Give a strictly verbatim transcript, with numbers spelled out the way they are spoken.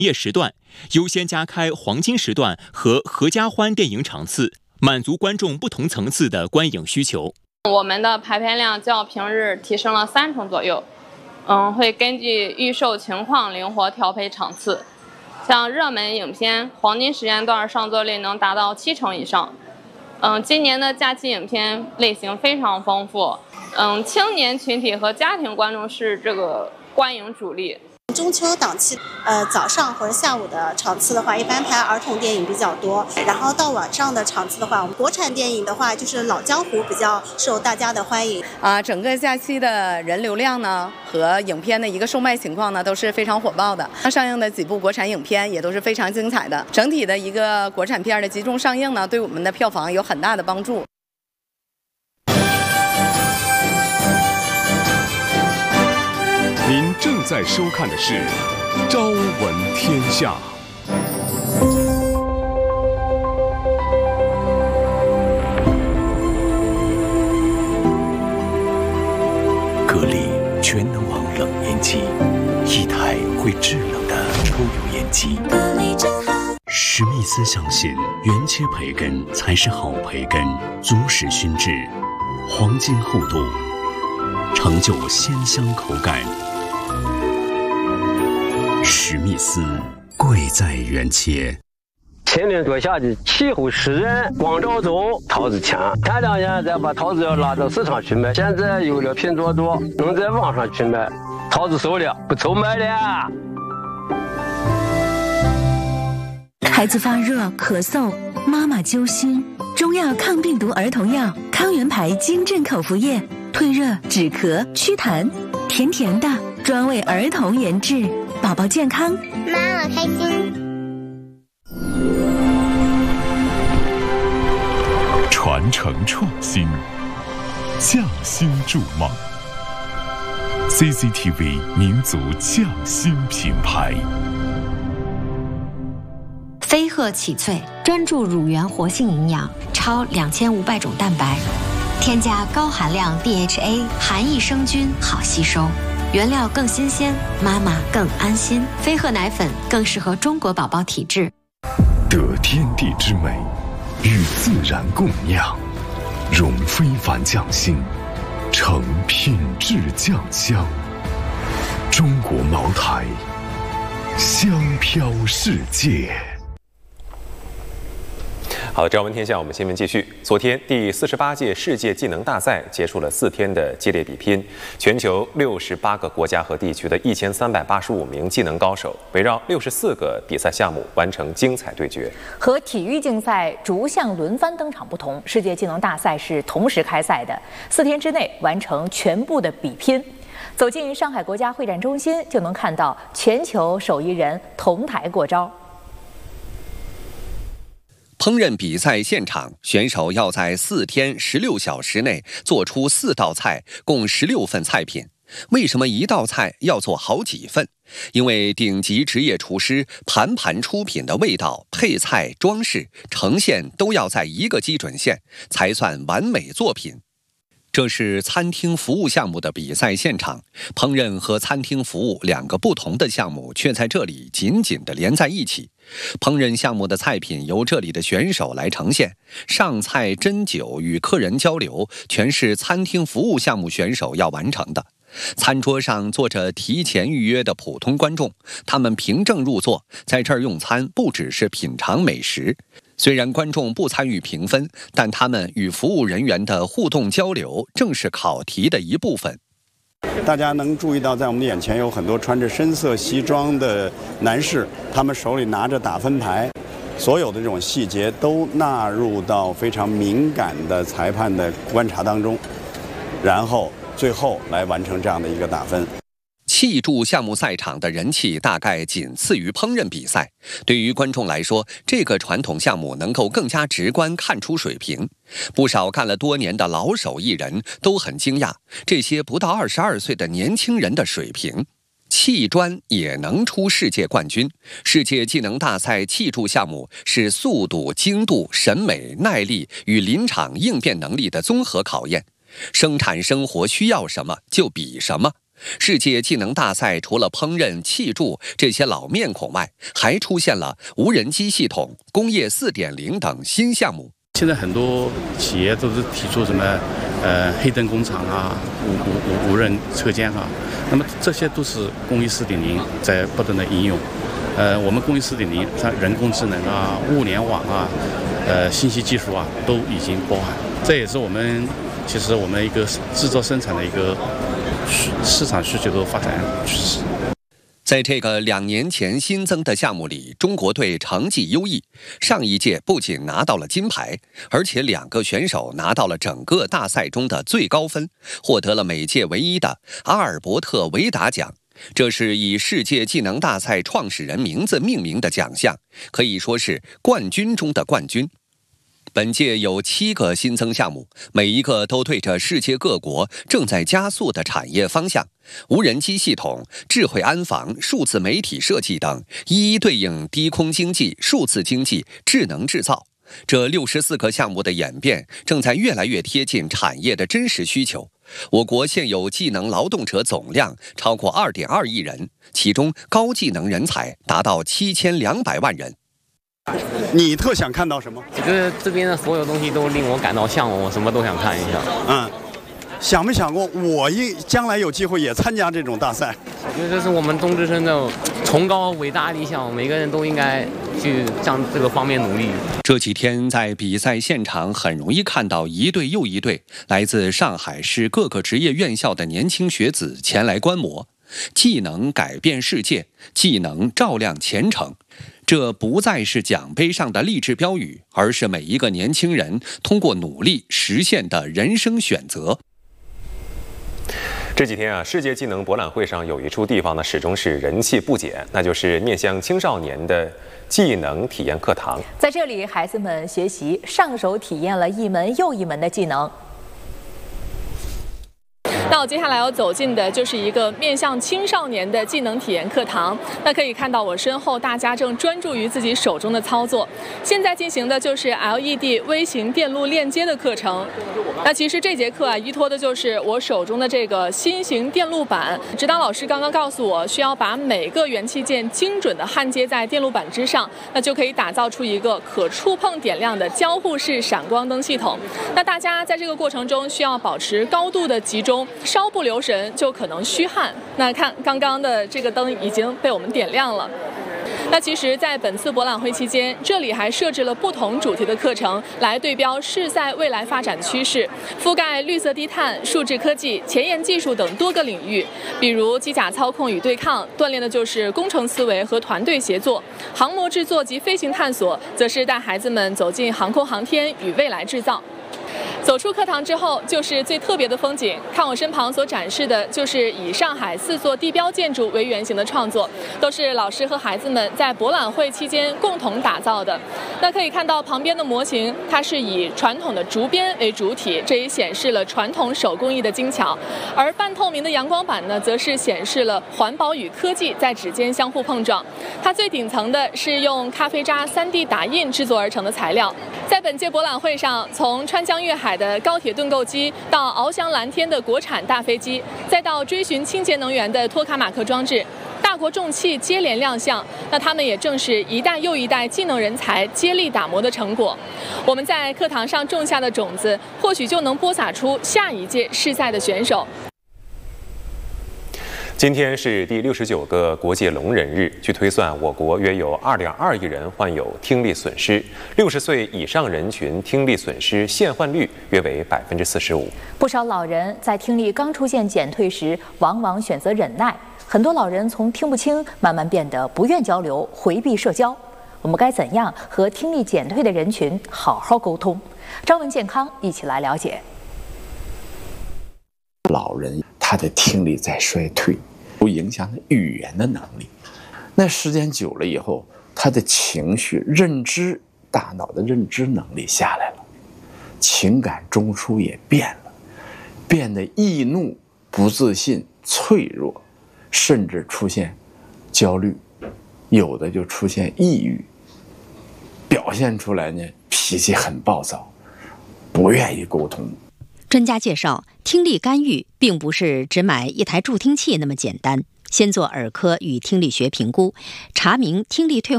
业时段，优先加开黄金时段和合家欢电影场次，满足观众不同层次的观影需求。 我们的排片量较平日提升了三成左右，嗯，会根据预售情况灵活调配场次。像热门影片黄金时间段上座率能达到七成以上。嗯，今年的假期影片类型非常丰富，嗯，青年群体和家庭观众是这个观影主力。 中秋档期，呃，早上或者下午的场次的话，一般排儿童电影比较多。然后到晚上的场次的话，我们国产电影的话，就是老江湖比较受大家的欢迎。 啊，整个假期的人流量呢和影片的一个售卖情况呢都是非常火爆的。上映的几部国产影片也都是非常精彩的。整体的一个国产片的集中上映呢，对我们的票房有很大的帮助。 您正在收看的是《朝闻天下》。 格力全能王冷烟机，一台会制冷的抽油烟机。格力真好。史密斯相信，原切培根才是好培根，足使熏制，黄金厚度，成就鲜香口感。史密斯，贵在原切。 前年做下的气候湿润，光照足，桃子强。前两年再把桃子要拉到市场去卖，现在有了拼多多，能在网上去卖，桃子熟了，不愁卖了。 孩子发热、咳嗽，妈妈揪心，中药抗病毒儿童药康源牌金镇口服液，退热、止咳、祛痰，甜甜的，专为儿童研制，宝宝健康， 妈妈开心。 传承创新，匠心筑梦。C C T V 民族匠心品牌。 飞鹤启萃专注乳源活性营养，超两千五百种蛋白，添加高含量 D H A， 含益生菌，好吸收。原料更新鲜，妈妈更安心。飞鹤奶粉更适合中国宝宝体质。 得天地之美，与自然共酿，融非凡匠心，成品质酱香。中国茅台，香飘世界。 好，朝闻天下，我们新闻继续。昨天，第四十八届世界技能大赛结束了四天的激烈比拼，全球六十八个国家和地区的一千三百八十五名技能高手，围绕六十四个比赛项目完成精彩对决。 和体育竞赛逐项轮番登场不同，世界技能大赛是同时开赛的，四天之内完成全部的比拼。走进上海国家会展中心，就能看到全球手艺人同台过招。 烹饪比赛现场，选手要在四天十六小时内做出四道菜，共十六份菜品。为什么一道菜要做好几份？因为顶级职业厨师盘盘出品的味道、配菜、装饰、呈现都要在一个基准线，才算完美作品。这是餐厅服务项目的比赛现场，烹饪和餐厅服务两个不同的项目却在这里紧紧地连在一起。烹饪项目的菜品由这里的选手来呈现，上菜、斟酒、与客人交流，全是餐厅服务项目选手要完成的。餐桌上坐着提前预约的普通观众，他们凭证入座，在这儿用餐不只是品尝美食。虽然观众不参与评分，但他们与服务人员的互动交流正是考题的一部分。 大家能注意到，在我们的眼前有很多穿着深色西装的男士，他们手里拿着打分牌，所有的这种细节都纳入到非常敏感的裁判的观察当中，然后最后来完成这样的一个打分。 器筑项目赛场的人气大概仅次于烹饪比赛。对于观众来说，这个传统项目能够更加直观看出水平。不少干了多年的老手艺人都很惊讶，这些不到二十二岁的年轻人的水平。砌砖也能出世界冠军。世界技能大赛砌筑项目是速度、精度、审美、耐力与临场应变能力的综合考验。生产生活需要什么就比什么。 世界技能大赛除了烹饪、砌筑这些老面孔外，还出现了无人机系统、工业 四点零 等新项目。 现在很多企业都是提出什么，呃，黑灯工厂啊，无无无无人车间啊，那么这些都是工艺 四点零 在不断的应用。呃，我们工艺 四点零， 像人工智能啊、物联网啊、呃信息技术啊，都已经包含。这也是我们其实我们一个制造生产的一个市场需求和发展趋势。 在这个两年前新增的项目里，中国队成绩优异，上一届不仅拿到了金牌，而且两个选手拿到了整个大赛中的最高分，获得了每届唯一的阿尔伯特维达奖。这是以世界技能大赛创始人名字命名的奖项，可以说是冠军中的冠军。本届有七个新增项目，每一个都对着世界各国正在加速的产业方向，无人机系统、智慧安防、数字媒体设计等，一一对应低空经济、数字经济、智能制造。这六十四个项目的演变，正在越来越贴近产业的真实需求。我国现有技能劳动者总量超过 二点二亿人，其中高技能人才达到七千两百万人。 你特想看到什么？ 我觉得这边的所有东西都令我感到向往，我什么都想看一下。 嗯，想没想过我一将来有机会也参加这种大赛？ 我觉得这是我们中之声的崇高伟大理想，每个人都应该去向这个方面努力。 这几天在比赛现场，很容易看到一队又一队来自上海市各个职业院校的年轻学子前来观摩。技能改变世界，技能照亮前程。这不再是奖杯上的励志标语，而是每一个年轻人通过努力实现的人生选择。 这几天啊，世界技能博览会上有一处地方呢，始终是人气不减，那就是面向青少年的技能体验课堂。 在这里，孩子们学习上手体验了一门又一门的技能。那我接下来要走进的就是一个面向青少年的技能体验课堂。那可以看到我身后，大家正专注于自己手中的操作。现在进行的就是 L E D 微型电路链接的课程。那其实这节课啊，依托的就是我手中的这个新型电路板。指导老师刚刚告诉我，需要把每个元器件精准地焊接在电路板之上，那就可以打造出一个可触碰点亮的交互式闪光灯系统。那大家在这个过程中需要保持高度的集中。稍不留神就可能虚焊。那看刚刚的这个灯已经被我们点亮了。那其实，在本次博览会期间，这里还设置了不同主题的课程，来对标市赛未来发展趋势，覆盖绿色低碳、数字科技、前沿技术等多个领域。比如机甲操控与对抗，锻炼的就是工程思维和团队协作；航模制作及飞行探索，则是带孩子们走进航空航天与未来制造。走出课堂之后，就是最特别的风景。看我身旁所展示的，就是以上海四座地标建筑为原型的创作，都是老师和孩子们在博览会期间共同打造的。那可以看到旁边的模型，它是以传统的竹编为主体，这也显示了传统手工艺的精巧。而半透明的阳光板呢，则是显示了环保与科技在指尖相互碰撞。它最顶层的是用咖啡渣 三 D 打印制作而成的材料。在本届博览会上，从川江粤海的高铁盾构机，到翱翔蓝天的国产大飞机，再到追寻清洁能源的托卡马克装置，大国重器接连亮相。那他们也正是一代又一代技能人才接力打磨的成果。我们在课堂上种下的种子，或许就能播撒出下一届世赛的选手。 今天是第六十九个国际聋人日。据推算，我国约有 二点二亿人患有听力损失，六十岁以上人群听力损失现患率约为百分之四十五。 不少老人在听力刚出现减退时，往往选择忍耐。很多老人从听不清慢慢变得不愿交流，回避社交。我们该怎样和听力减退的人群好好沟通？朝闻健康，一起来了解。 老人他的听力在衰退，都影响了语言的能力。那时间久了以后，他的情绪、认知、大脑的认知能力下来了，情感中枢也变了，变得易怒、不自信、脆弱，甚至出现焦虑，有的就出现抑郁，表现出来呢脾气很暴躁，不愿意沟通。 专家介绍，听力干预并不是只买一台助听器那么简单，先做耳科与听力学评估，查明听力退化